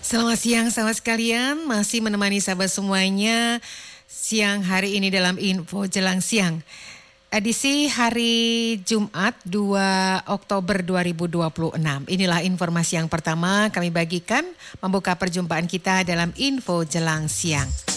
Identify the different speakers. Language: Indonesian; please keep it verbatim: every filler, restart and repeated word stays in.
Speaker 1: Selamat siang sahabat sekalian, masih menemani sahabat semuanya siang hari ini dalam Info Jelang Siang. Edisi hari Jumat dua Oktober dua ribu dua puluh enam. Inilah informasi yang pertama kami bagikan membuka perjumpaan kita dalam Info Jelang Siang.